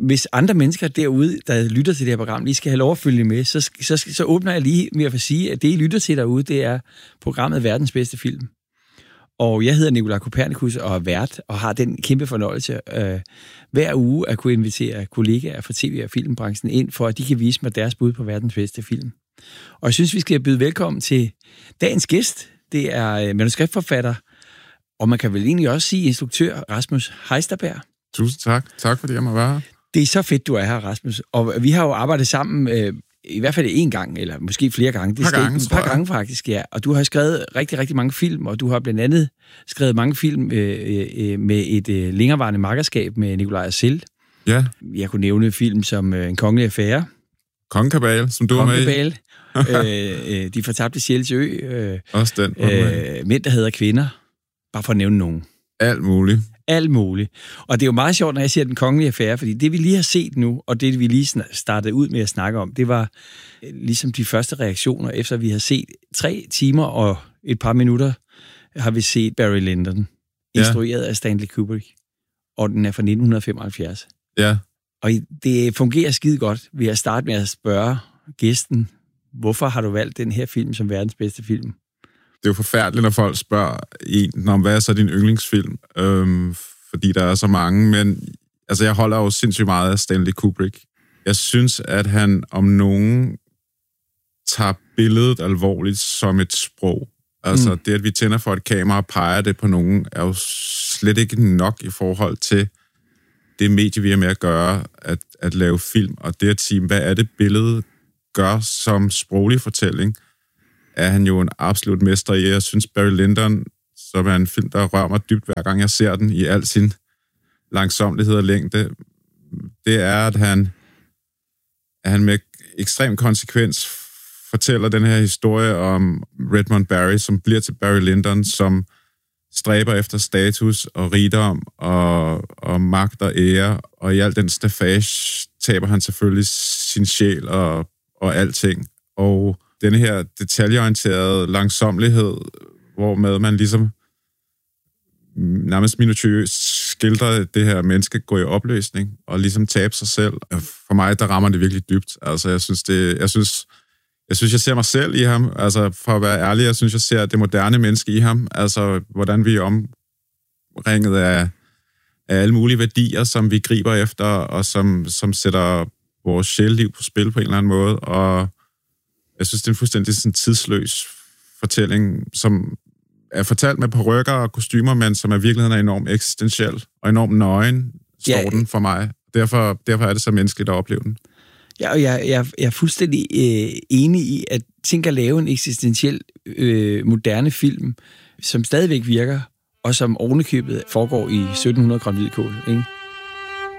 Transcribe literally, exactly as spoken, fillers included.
hvis andre mennesker derude, der lytter til det her program, lige skal have lov at følge med, så, så, så åbner jeg lige med at sige, at det, I lytter til derude, det er programmet Verdens Bedste Film. Og jeg hedder Nikolaj Kopernikus og er vært, og har den kæmpe fornøjelse øh, hver uge at kunne invitere kollegaer fra tv- og filmbranchen ind, for at de kan vise mig deres bud på verdens bedste film. Og jeg synes, vi skal byde velkommen til dagens gæst. Det er øh, manuskriptforfatter, og man kan vel egentlig også sige instruktør Rasmus Heisterberg. Tusind tak. Tak fordi jeg må være her. Det er så fedt, du er her, Rasmus. Og vi har jo arbejdet sammen, øh, i hvert fald en gang, eller måske flere gange. Det par gange, et par gange faktisk, ja. Og du har skrevet rigtig, rigtig mange film, og du har blandt andet skrevet mange film øh, øh, med et øh, længerevarende makkerskab med Nikolaj Arcel. Ja. Jeg kunne nævne film som øh, En kongelig affære. Kongekabale, som du var med i. øh, øh, De fortabte sjæles ø. Øh, Også den. Øh, Mænd, der hedder kvinder. Bare for at nævne nogen. Alt muligt. Alt muligt. Og det er jo meget sjovt, når jeg siger Den kongelige affære, fordi det, vi lige har set nu, og det, vi lige startede ud med at snakke om, det var ligesom de første reaktioner, efter vi har set tre timer og et par minutter, har vi set Barry Lyndon, ja. Instrueret af Stanley Kubrick, og den er fra nitten femoghalvfjerds. Ja. Og det fungerer skide godt ved at starte med at spørge gæsten, hvorfor har du valgt den her film som verdens bedste film? Det er jo forfærdeligt, når folk spørger en, om hvad er så din yndlingsfilm? Øhm, fordi der er så mange, men altså, jeg holder jo sindssygt meget af Stanley Kubrick. Jeg synes, at han om nogen tager billedet alvorligt som et sprog. Altså, mm. det, at vi tænder for et kamera og peger det på nogen, er jo slet ikke nok i forhold til det medie, vi er med at gøre, at, at lave film. Og det at sige, hvad er det billede gør som sproglig fortælling, er han jo en absolut mester i. Jeg synes, Barry Lyndon, som er en film, der rører mig dybt, hver gang jeg ser den, i al sin langsomlighed og længde, det er, at han, at han med ekstrem konsekvens fortæller den her historie om Redmond Barry, som bliver til Barry Lyndon, som stræber efter status og rigdom og, og magt og ære, og i al den stafage taber han selvfølgelig sin sjæl og, og alting. Og denne her detaljeorienterede langsomlighed, hvor med man ligesom nærmest minutiøst skildrer det her menneske gå i opløsning og ligesom tabe sig selv. For mig, der rammer det virkelig dybt. Altså, jeg synes, det, jeg synes, jeg synes, jeg ser mig selv i ham. Altså, for at være ærlig, jeg synes, jeg ser det moderne menneske i ham. Altså, hvordan vi er omringet af, af alle mulige værdier, som vi griber efter, og som, som sætter vores sjælliv på spil på en eller anden måde. Og jeg synes, det er en fuldstændig sådan tidsløs fortælling, som er fortalt med parykker og kostymer, men som i virkeligheden er enormt eksistentiel og enormt nøgen, står ja, den for mig. Derfor, derfor er det så menneskeligt at opleve den. Ja, og jeg, jeg, jeg er fuldstændig øh, enig i, at tænke at lave en eksistentiel, øh, moderne film, som stadigvæk virker, og som ovenikøbet foregår i sytten hundrede gram hvidkål, ikke?